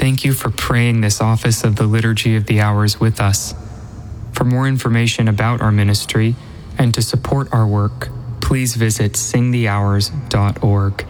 Thank you for praying this office of the Liturgy of the Hours with us. For more information about our ministry and to support our work, please visit singthehours.org.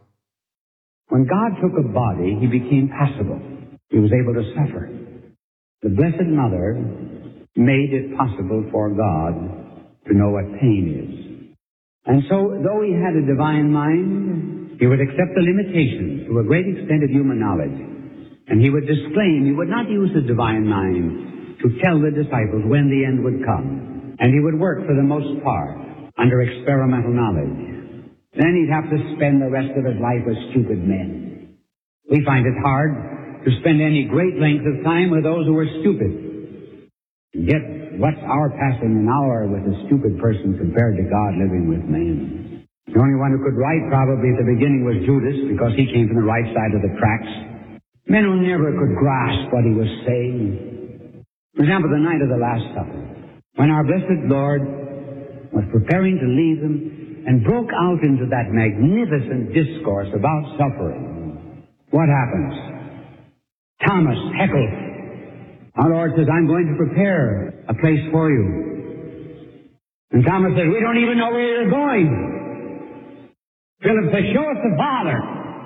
When God took a body, he became passible. He was able to suffer. The Blessed Mother made it possible for God to know what pain is. And so, though he had a divine mind, he would accept the limitations to a great extent of human knowledge. And he would disclaim, he would not use the divine mind to tell the disciples when the end would come. And he would work, for the most part, under experimental knowledge. Then he'd have to spend the rest of his life with stupid men. We find it hard to spend any great length of time with those who are stupid. And yet, what's our passing an hour with a stupid person compared to God living with men? The only one who could write probably at the beginning was Judas, because he came from the right side of the tracks. Men who never could grasp what he was saying. For example, the night of the Last Supper, when our blessed Lord was preparing to leave them and broke out into that magnificent discourse about suffering, what happens? Thomas heckled. Our Lord says, I'm going to prepare a place for you. And Thomas said, we don't even know where you're going. Philip said, show us the Father.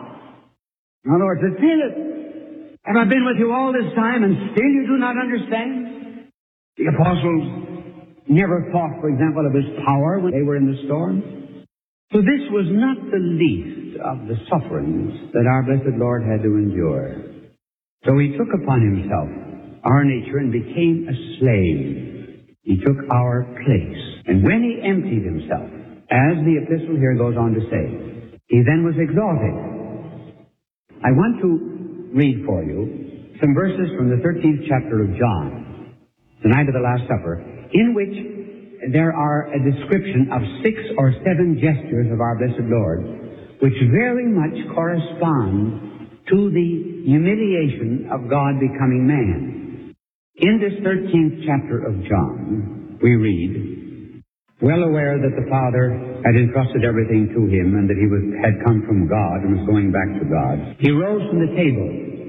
Our Lord said, Philip, have I been with you all this time, and still you do not understand? The apostles never thought, for example, of his power when they were in the storm. So this was not the least of the sufferings that our blessed Lord had to endure. So he took upon himself our nature and became a slave. He took our place. And when he emptied himself, as the epistle here goes on to say, he then was exalted. I want to read for you some verses from the 13th chapter of John, the night of the Last Supper, in which there are a description of 6 or 7 gestures of our blessed Lord, which very much correspond to the humiliation of God becoming man. In this 13th chapter of John, we read, well aware that the Father had entrusted everything to him and that he had come from God and was going back to God, he rose from the table.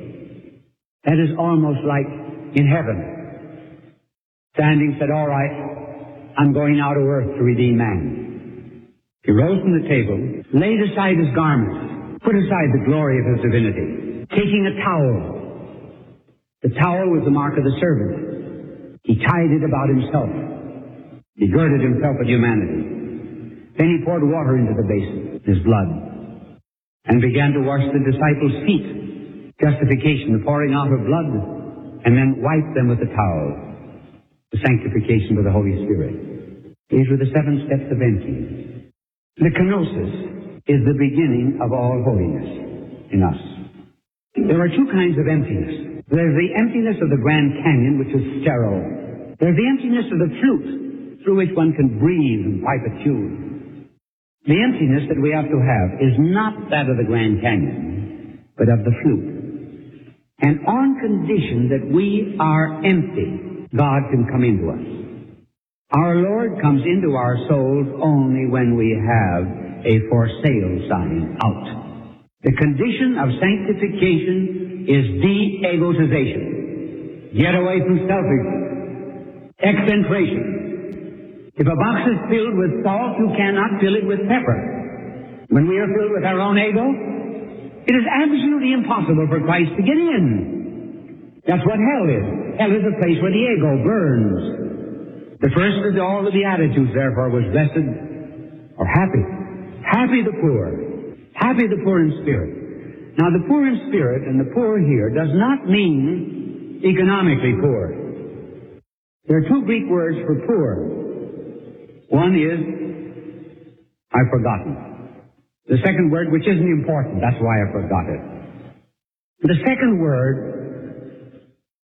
That is almost like in heaven. Standing said, all right, I'm going out of earth to redeem man. He rose from the table, laid aside his garments, put aside the glory of his divinity, taking a towel. The towel was the mark of the servant. He tied it about himself. He girded himself with humanity. Then he poured water into the basin, his blood, and began to wash the disciples' feet. Justification, the pouring out of blood, and then wiped them with the towel. The sanctification with the Holy Spirit. These were the 7 steps of emptying. The kenosis is the beginning of all holiness in us. There are 2 kinds of emptiness. There's the emptiness of the Grand Canyon, which is sterile. There's the emptiness of the flute, through which one can breathe and pipe a tune. The emptiness that we have to have is not that of the Grand Canyon, but of the flute. And on condition that we are empty, God can come into us. Our Lord comes into our souls only when we have a for sale sign out. The condition of sanctification is de-egotization. Get away from selfishness. Excentration. If a box is filled with salt, you cannot fill it with pepper. When we are filled with our own ego, it is absolutely impossible for Christ to get in. That's what hell is. Hell is a place where the ego burns. The first of all the Beatitudes, therefore, was blessed or happy. Happy the poor. Happy the poor in spirit. Now, the poor in spirit and the poor here does not mean economically poor. There are 2 Greek words for poor. One is, I've forgotten. The second word, which isn't important, that's why I forgot it. The second word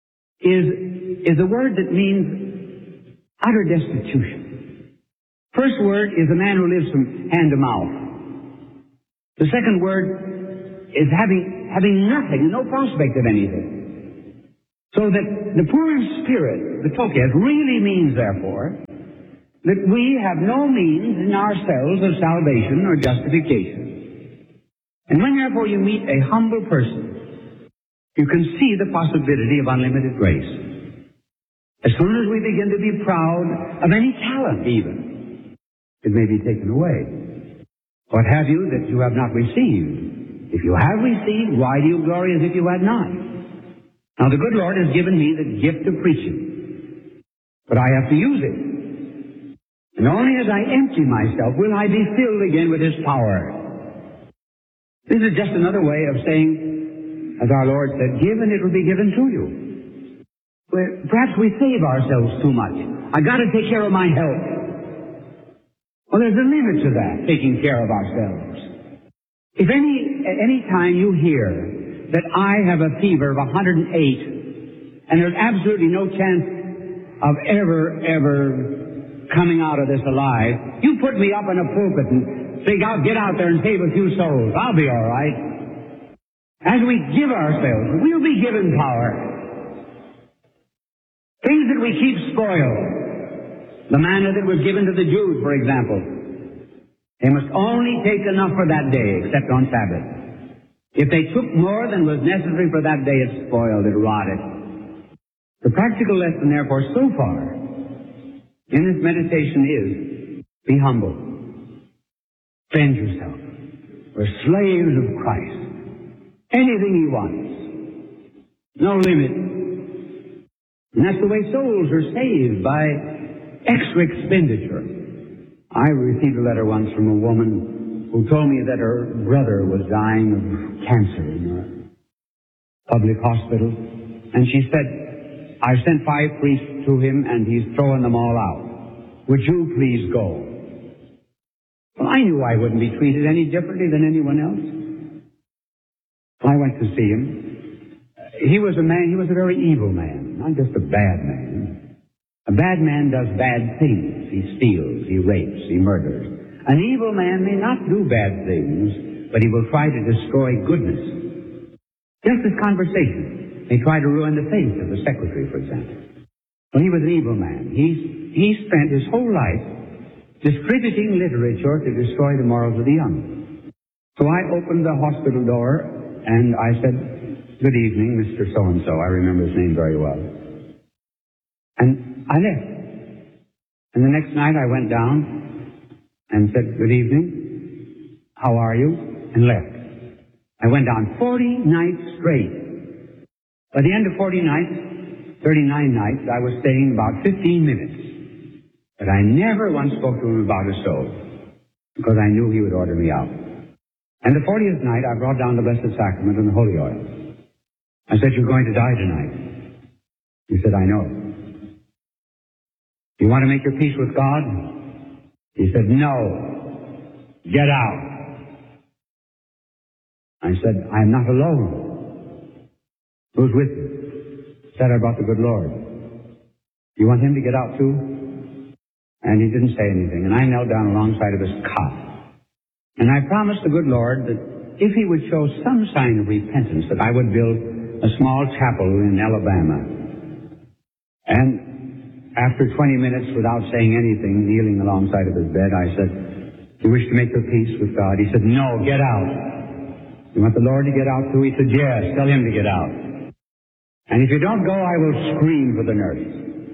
is a word that means utter destitution. First word is a man who lives from hand to mouth. The second word is having nothing, no prospect of anything. So that the poor in spirit, the tokias, really means, therefore, that we have no means in ourselves of salvation or justification. And when, therefore, you meet a humble person You can see the possibility of unlimited grace. As soon as we begin to be proud of any talent even, it may be taken away. What have you that you have not received? If you have received, why do you glory as if you had not? Now the good Lord has given me the gift of preaching, but I have to use it. And only as I empty myself will I be filled again with His power. This is just another way of saying, as our Lord said, give and it will be given to you. Well, perhaps we save ourselves too much. I got to take care of my health. Well, there's a limit to that, taking care of ourselves. If any time you hear that I have a fever of 108 and there's absolutely no chance of ever coming out of this alive, you put me up in a pulpit and say, get out there and save a few souls. I'll be all right. As we give ourselves, we'll be given power. Things that we keep spoiled. The manna that was given to the Jews, for example. They must only take enough for that day, except on Sabbath. If they took more than was necessary for that day, it spoiled, it rotted. The practical lesson, therefore, so far in this meditation is, be humble. Spend yourself. We're slaves of Christ. Anything He wants. No limit. And that's the way souls are saved, by extra expenditure. I received a letter once from a woman who told me that her brother was dying of cancer in a public hospital. And she said, I've sent 5 priests to him and he's throwing them all out. Would you please go? Well, I knew I wouldn't be treated any differently than anyone else. I went to see him. He was a very evil man, not just a bad man. A bad man does bad things. He steals, he rapes, he murders. An evil man may not do bad things, but he will try to destroy goodness. Just as conversation may try to ruin the faith of the secretary, for example. Well, he was an evil man. He spent his whole life distributing literature to destroy the morals of the young. So I opened the hospital door and I said, good evening, Mr. So-and-so. I remember his name very well. And I left. And the next night I went down and said, good evening. How are you? And left. I went down 40 nights straight. By the end of 40 nights, 39 nights, I was staying about 15 minutes. But I never once spoke to him about a soul, because I knew he would order me out. And the 40th night, I brought down the Blessed Sacrament and the Holy Oil. I said, you're going to die tonight. He said, I know. You want to make your peace with God? He said, no. Get out. I said, I'm not alone. Who's with you? Said, I brought the good Lord. You want him to get out too? And he didn't say anything. And I knelt down alongside of his cot. And I promised the good Lord that if he would show some sign of repentance, that I would build a small chapel in Alabama. And after 20 minutes, without saying anything, kneeling alongside of his bed, I said, you wish to make your peace with God? He said, no, get out. You want the Lord to get out too? He said, yes, tell him to get out. And if you don't go, I will scream for the nurse.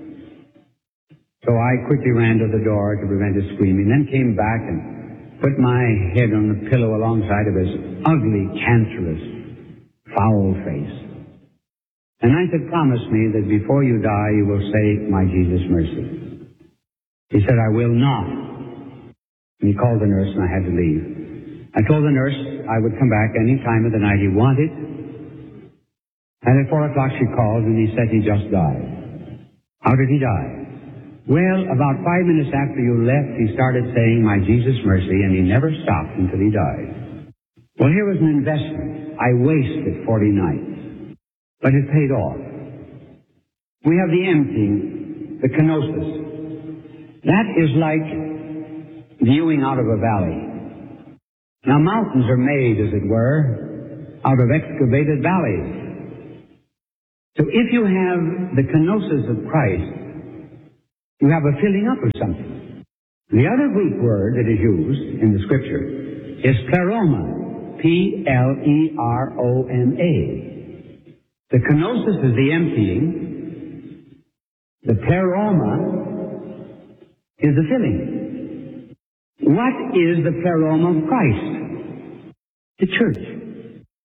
So I quickly ran to the door to prevent his screaming, then came back and put my head on the pillow alongside of his ugly, cancerous, foul face. And I said, promise me that before you die, you will say, my Jesus, mercy. He said, I will not. And he called the nurse, and I had to leave. I told the nurse I would come back any time of the night he wanted. And at 4 o'clock she called, and he said he just died. How did he die? Well, about 5 minutes after you left, he started saying, my Jesus, mercy, and he never stopped until he died. Well, here was an investment. I wasted 40 nights. But it paid off. We have the emptying, the kenosis. That is like viewing out of a valley. Now, mountains are made, as it were, out of excavated valleys. So if you have the kenosis of Christ, you have a filling up of something. The other Greek word that is used in the Scripture is pleroma, P-L-E-R-O-M-A. The kenosis is the emptying. The pleroma is the filling. What is the pleroma of Christ? The church.